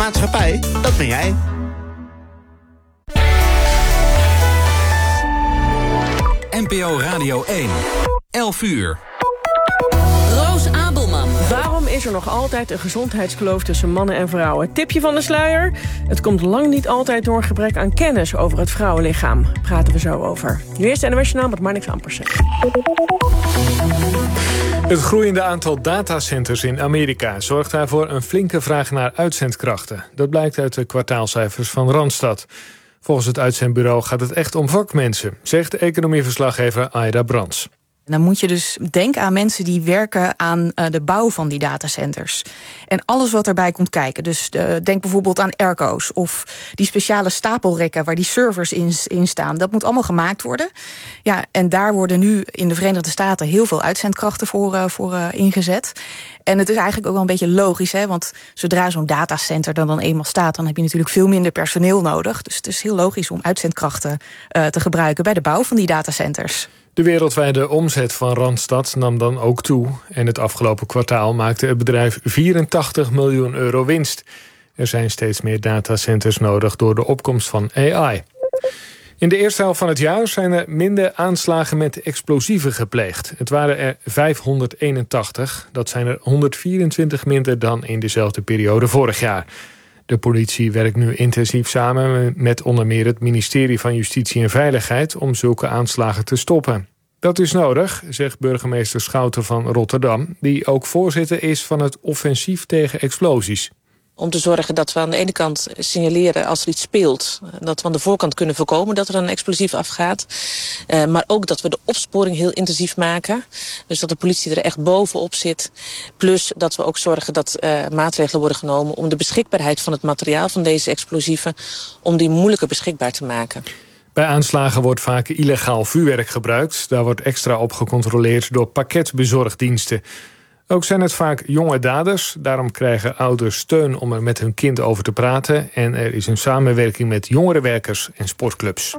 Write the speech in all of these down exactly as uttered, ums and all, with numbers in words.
maatschappij, dat ben jij. N P O Radio één. elf uur. Roos Abelman. Waarom is er nog altijd een gezondheidskloof tussen mannen en vrouwen? Tipje van de sluier. Het komt lang niet altijd door een gebrek aan kennis over het vrouwenlichaam. Praten we zo over. Nu eerst N O S Journaal met Marnix Ampersen. Het groeiende aantal datacenters in Amerika zorgt daarvoor een flinke vraag naar uitzendkrachten. Dat blijkt uit de kwartaalcijfers van Randstad. Volgens het uitzendbureau gaat het echt om vakmensen, zegt de economieverslaggever Aida Brands. Dan moet je dus denken aan mensen die werken aan uh, de bouw van die datacenters. En alles wat erbij komt kijken. Dus uh, denk bijvoorbeeld aan airco's of die speciale stapelrekken waar die servers in, in staan. Dat moet allemaal gemaakt worden. Ja, en daar worden nu in de Verenigde Staten heel veel uitzendkrachten voor, uh, voor uh, ingezet. En het is eigenlijk ook wel een beetje logisch, hè? Want zodra zo'n datacenter dan, dan eenmaal staat, dan heb je natuurlijk veel minder personeel nodig. Dus het is heel logisch om uitzendkrachten uh, te gebruiken bij de bouw van die datacenters. De wereldwijde omzet van Randstad nam dan ook toe. En het afgelopen kwartaal maakte het bedrijf vierentachtig miljoen euro winst. Er zijn steeds meer datacenters nodig door de opkomst van A I. In de eerste helft van het jaar zijn er minder aanslagen met explosieven gepleegd. Het waren er vijfhonderdeenentachtig. Dat zijn er honderdvierentwintig minder dan in dezelfde periode vorig jaar. De politie werkt nu intensief samen met onder meer het ministerie van Justitie en Veiligheid om zulke aanslagen te stoppen. Dat is nodig, zegt burgemeester Schouten van Rotterdam, die ook voorzitter is van het offensief tegen explosies. Om te zorgen dat we aan de ene kant signaleren als er iets speelt. Dat we aan de voorkant kunnen voorkomen dat er een explosief afgaat. Uh, maar ook dat we de opsporing heel intensief maken. Dus dat de politie er echt bovenop zit. Plus dat we ook zorgen dat uh, maatregelen worden genomen om de beschikbaarheid van het materiaal van deze explosieven, om die moeilijker beschikbaar te maken. Bij aanslagen wordt vaak illegaal vuurwerk gebruikt. Daar wordt extra op gecontroleerd door pakketbezorgdiensten. Ook zijn het vaak jonge daders. Daarom krijgen ouders steun om er met hun kind over te praten. En er is een samenwerking met jongerenwerkers en sportclubs.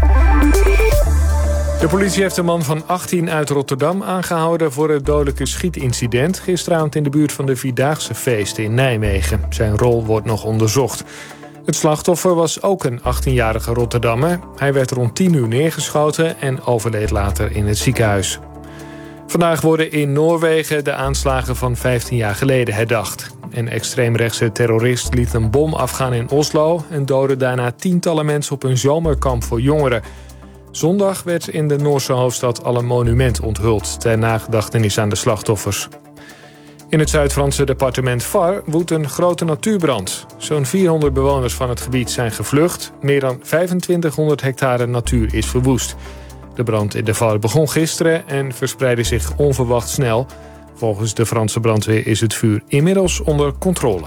De politie heeft een man van achttien uit Rotterdam aangehouden voor het dodelijke schietincident gisteravond in de buurt van de Vierdaagse feesten in Nijmegen. Zijn rol wordt nog onderzocht. Het slachtoffer was ook een achttienjarige Rotterdammer. Hij werd rond tien uur neergeschoten en overleed later in het ziekenhuis. Vandaag worden in Noorwegen de aanslagen van vijftien jaar geleden herdacht. Een extreemrechtse terrorist liet een bom afgaan in Oslo en doodde daarna tientallen mensen op een zomerkamp voor jongeren. Zondag werd in de Noorse hoofdstad al een monument onthuld ter nagedachtenis aan de slachtoffers. In het Zuid-Franse departement Var woedt een grote natuurbrand. Zo'n vierhonderd bewoners van het gebied zijn gevlucht. Meer dan vijfentwintighonderd hectare natuur is verwoest. De brand in de Var begon gisteren en verspreidde zich onverwacht snel. Volgens de Franse brandweer is het vuur inmiddels onder controle.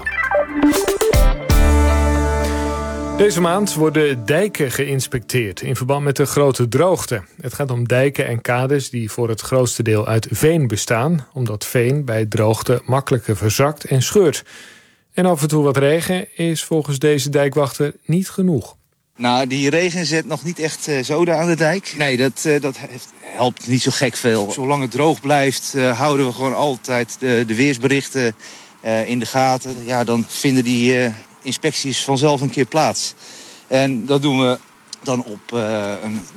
Deze maand worden dijken geïnspecteerd in verband met de grote droogte. Het gaat om dijken en kades die voor het grootste deel uit veen bestaan, omdat veen bij droogte makkelijker verzakt en scheurt. En af en toe wat regen is volgens deze dijkwachter niet genoeg. Nou, die regen zet nog niet echt uh, zoden aan de dijk. Nee, dat, uh, dat heeft, helpt niet zo gek veel. Zolang het droog blijft, uh, houden we gewoon altijd de, de weersberichten uh, in de gaten. Ja, dan vinden die uh, inspecties vanzelf een keer plaats. En dat doen we dan op uh, een